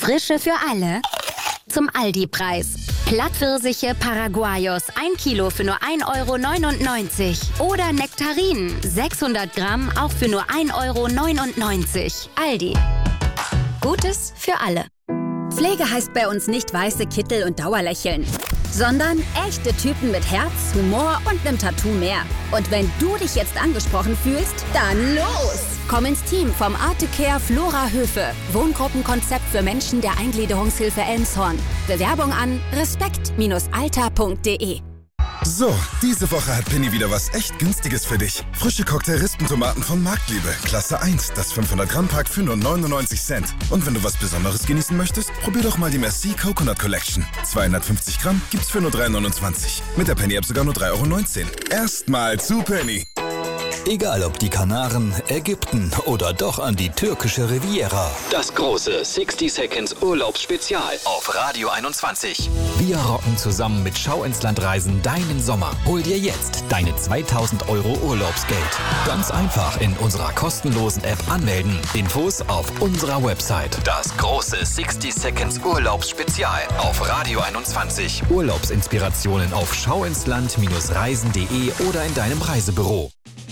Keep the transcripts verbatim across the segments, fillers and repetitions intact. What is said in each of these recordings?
Frische für alle zum Aldi-Preis. Plattpfirsiche Paraguayos, ein Kilo für nur ein Euro neunundneunzig. Oder Nektarinen, sechshundert Gramm, auch für nur ein Euro neunundneunzig. Aldi. Gutes für alle. Pflege heißt bei uns nicht weiße Kittel und Dauerlächeln, sondern echte Typen mit Herz, Humor und nem Tattoo mehr. Und wenn du dich jetzt angesprochen fühlst, dann los! Komm ins Team vom Artecare Flora Höfe. Wohngruppenkonzept für Menschen der Eingliederungshilfe Elmshorn. Bewerbung an respekt Alter punkt de. So, diese Woche hat Penny wieder was echt Günstiges für dich. Frische Cocktail-Rispentomaten von Marktliebe, Klasse eins, das fünfhundert Gramm Pack für nur neunundneunzig Cent. Und wenn du was Besonderes genießen möchtest, probier doch mal die Merci Coconut Collection. zweihundertfünfzig Gramm gibt's für nur drei neunundzwanzig. Mit der Penny-App sogar nur drei Euro neunzehn. Erstmal zu Penny. Egal ob die Kanaren, Ägypten oder doch an die türkische Riviera. Das große sixty Seconds Urlaubsspezial auf Radio einundzwanzig. Wir rocken zusammen mit Schau ins Land Reisen deinen Sommer. Hol dir jetzt deine zweitausend Euro Urlaubsgeld. Ganz einfach in unserer kostenlosen App anmelden. Infos auf unserer Website. Das große sixty Seconds Urlaubsspezial auf Radio einundzwanzig. Urlaubsinspirationen auf schauinsland Reisen punkt de oder in deinem Reisebüro.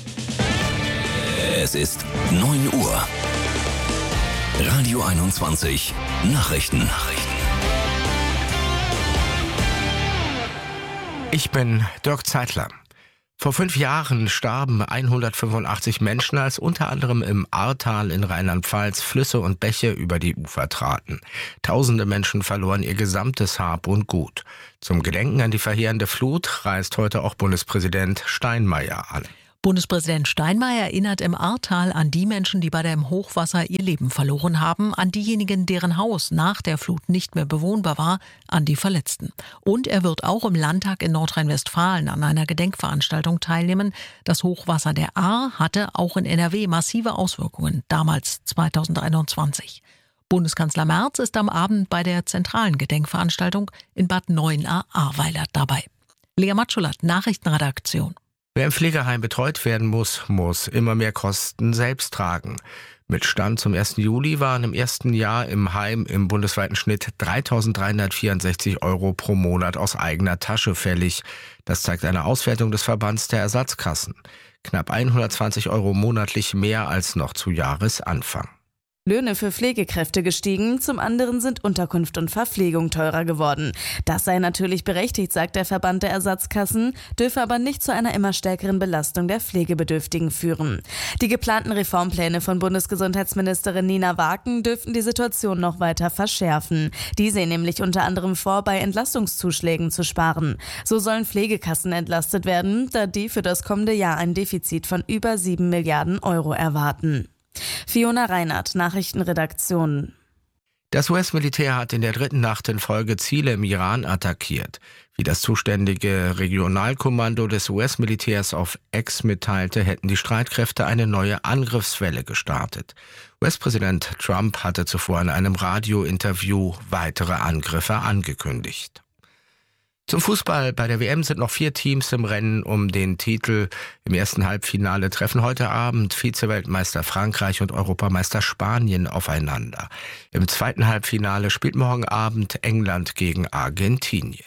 Es ist neun Uhr. Radio einundzwanzig Nachrichten. Nachrichten. Ich bin Dirk Zeitler. Vor fünf Jahren starben hundertfünfundachtzig Menschen, als unter anderem im Ahrtal in Rheinland-Pfalz Flüsse und Bäche über die Ufer traten. Tausende Menschen verloren ihr gesamtes Hab und Gut. Zum Gedenken an die verheerende Flut reist heute auch Bundespräsident Steinmeier an. Bundespräsident Steinmeier erinnert im Ahrtal an die Menschen, die bei dem Hochwasser ihr Leben verloren haben, an diejenigen, deren Haus nach der Flut nicht mehr bewohnbar war, an die Verletzten. Und er wird auch im Landtag in Nordrhein-Westfalen an einer Gedenkveranstaltung teilnehmen. Das Hochwasser der Ahr hatte auch in N R W massive Auswirkungen, damals zweitausendeinundzwanzig. Bundeskanzler Merz ist am Abend bei der zentralen Gedenkveranstaltung in Bad Neuenahr-Ahrweiler dabei. Lea Matschulat, Nachrichtenredaktion. Wer im Pflegeheim betreut werden muss, muss immer mehr Kosten selbst tragen. Mit Stand zum ersten Juli waren im ersten Jahr im Heim im bundesweiten Schnitt dreitausenddreihundertvierundsechzig Euro pro Monat aus eigener Tasche fällig. Das zeigt eine Auswertung des Verbands der Ersatzkassen. Knapp hundertzwanzig Euro monatlich mehr als noch zu Jahresanfang. Löhne für Pflegekräfte gestiegen, zum anderen sind Unterkunft und Verpflegung teurer geworden. Das sei natürlich berechtigt, sagt der Verband der Ersatzkassen, dürfe aber nicht zu einer immer stärkeren Belastung der Pflegebedürftigen führen. Die geplanten Reformpläne von Bundesgesundheitsministerin Nina Waken dürften die Situation noch weiter verschärfen. Die sehen nämlich unter anderem vor, bei Entlastungszuschlägen zu sparen. So sollen Pflegekassen entlastet werden, da die für das kommende Jahr ein Defizit von über sieben Milliarden Euro erwarten. Fiona Reinhardt, Nachrichtenredaktion. Das U S-Militär hat in der dritten Nacht in Folge Ziele im Iran attackiert. Wie das zuständige Regionalkommando des U S-Militärs auf X mitteilte, hätten die Streitkräfte eine neue Angriffswelle gestartet. U S-Präsident Trump hatte zuvor in einem Radiointerview weitere Angriffe angekündigt. Zum Fußball. Bei der W M sind noch vier Teams im Rennen um den Titel. Im ersten Halbfinale treffen heute Abend Vize-Weltmeister Frankreich und Europameister Spanien aufeinander. Im zweiten Halbfinale spielt morgen Abend England gegen Argentinien.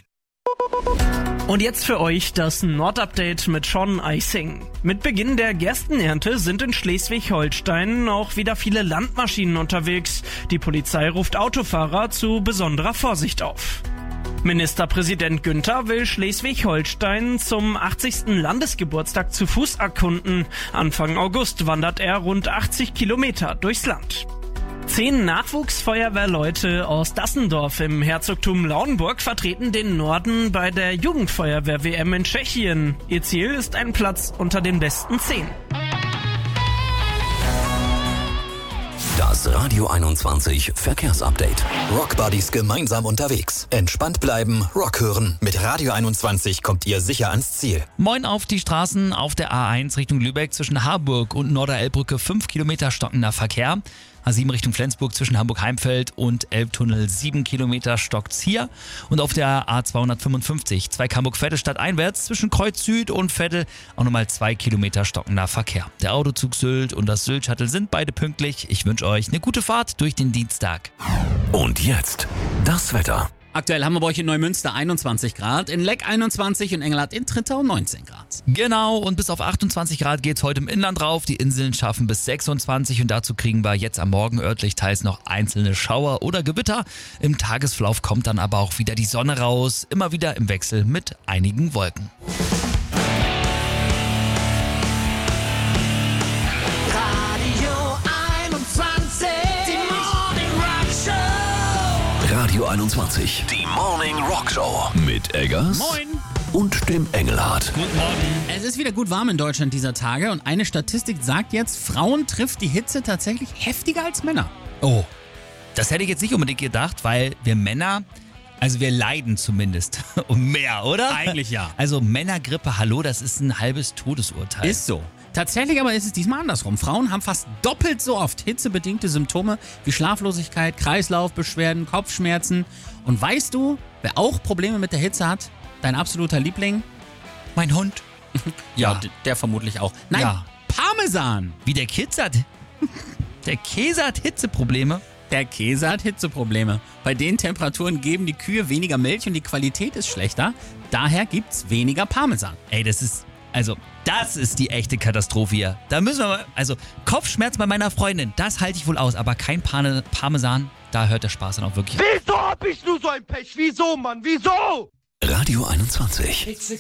Und jetzt für euch das Nordupdate mit Sean Eising. Mit Beginn der Gerstenernte sind in Schleswig-Holstein auch wieder viele Landmaschinen unterwegs. Die Polizei ruft Autofahrer zu besonderer Vorsicht auf. Ministerpräsident Günther will Schleswig-Holstein zum achtzigsten Landesgeburtstag zu Fuß erkunden. Anfang August wandert er rund achtzig Kilometer durchs Land. Zehn Nachwuchsfeuerwehrleute aus Dassendorf im Herzogtum Lauenburg vertreten den Norden bei der Jugendfeuerwehr-W M in Tschechien. Ihr Ziel ist ein Platz unter den besten zehn. Das Radio einundzwanzig Verkehrsupdate. Rockbuddies gemeinsam unterwegs. Entspannt bleiben, Rock hören. Mit Radio einundzwanzig kommt ihr sicher ans Ziel. Moin auf die Straßen auf der A eins Richtung Lübeck zwischen Harburg und Norderelbbrücke fünf Kilometer stockender Verkehr. A sieben Richtung Flensburg zwischen Hamburg-Heimfeld und Elbtunnel sieben Kilometer stockt's hier. Und auf der A zweihundertfünfundfünfzig Zweig Hamburg-Vettel einwärts zwischen Kreuz Süd und Vettel auch nochmal zwei Kilometer stockender Verkehr. Der Autozug Sylt und das Sylt-Shuttle sind beide pünktlich. Ich wünsche euch eine gute Fahrt durch den Dienstag. Und jetzt das Wetter. Aktuell haben wir bei euch in Neumünster einundzwanzig Grad, in Leck einundzwanzig und Engelhardt in Trittau neunzehn Grad. Genau, und bis auf achtundzwanzig Grad geht's heute im Inland rauf. Die Inseln schaffen bis sechsundzwanzig und dazu kriegen wir jetzt am Morgen örtlich teils noch einzelne Schauer oder Gewitter. Im Tagesverlauf kommt dann aber auch wieder die Sonne raus, immer wieder im Wechsel mit einigen Wolken. Radio einundzwanzig, die Morning Rock Show mit Eggers Moin. Und dem Engelhardt. Guten Morgen. Es ist wieder gut warm in Deutschland dieser Tage und eine Statistik sagt jetzt, Frauen trifft die Hitze tatsächlich heftiger als Männer. Oh, das hätte ich jetzt nicht unbedingt gedacht, weil wir Männer, also wir leiden zumindest um mehr, oder? Eigentlich ja. Also Männergrippe, hallo, das ist ein halbes Todesurteil. Ist so. Tatsächlich aber ist es diesmal andersrum. Frauen haben fast doppelt so oft hitzebedingte Symptome wie Schlaflosigkeit, Kreislaufbeschwerden, Kopfschmerzen. Und weißt du, wer auch Probleme mit der Hitze hat? Dein absoluter Liebling? Mein Hund. Ja, d- der vermutlich auch. Nein, Ja. Parmesan. Wie der Käse hat. Der Käse hat Hitzeprobleme. Der Käse hat Hitzeprobleme. Bei den Temperaturen geben die Kühe weniger Milch und die Qualität ist schlechter. Daher gibt's weniger Parmesan. Ey, das ist, also, das ist die echte Katastrophe hier. Da müssen wir mal, also, Kopfschmerz bei meiner Freundin, das halte ich wohl aus, aber kein Parne, Parmesan, da hört der Spaß dann auch wirklich. Wieso hab ich nur so ein Pech? Wieso, Mann? Wieso? Radio einundzwanzig.